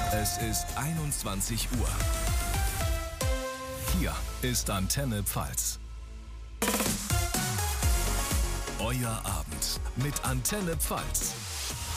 Es ist 21 Uhr. Hier ist Antenne Pfalz. Euer Abend mit Antenne Pfalz.